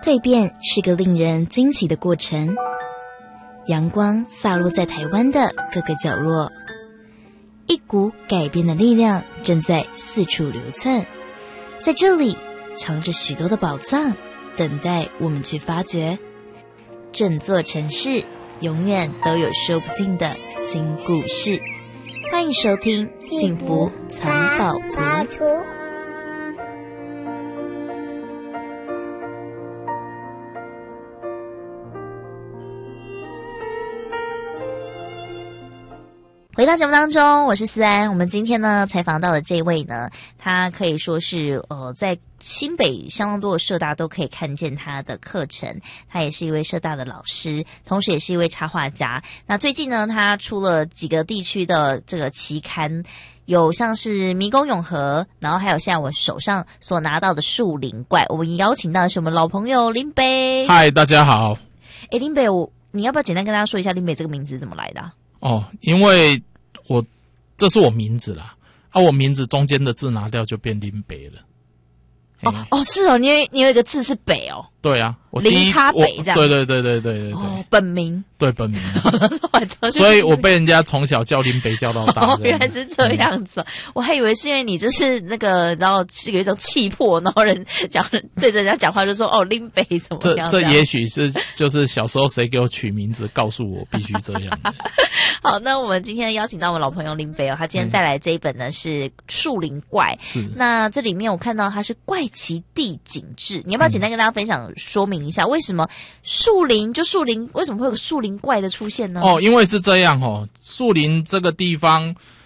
蜕变是个令人惊奇的过程，阳光洒落在台湾的各个角落，一股改变的力量正在四处流窜，在这里藏着许多的宝藏，等待我们去发掘。整座城市永远都有说不尽的新故事，欢迎收听《幸福藏宝图》。回到节目当中，我是思安。我们今天呢采访到的这位呢，他可以说是在新北相当多的社大都可以看见他的课程。他也是一位社大的老师，同时也是一位插画家。那最近呢，他出了几个地区的这个期刊，有像是迷宫永和，然后还有现在我手上所拿到的树林怪。我们邀请到的是我们老朋友林北。 嗨，大家好。 林北，你要不要简单跟大家说一下林北这个名字怎么来的啊？ 因为这是我名字啦，我名字中间的字拿掉就变林北了。 是哦，你有一个字是北哦。 对啊，我林差北这样。 对。 本名。对， 本名。所以我被人家从小叫林北叫到大。 原来是这样子。我还以为是因为你就是那个，然后是有一种气魄，然后人对着人家讲话就说林北怎么样。 这也许是就是小时候谁给我取名字，告诉我必须这样。 好，那我们今天邀请到我们老朋友林北他今天带来这一本呢是树林怪。 是。 那这里面我看到它是怪奇地景志，你要不要简单跟大家分享说明一下，为什么树林为什么会有个树林怪的出现呢？ 因为是这样树林这个地方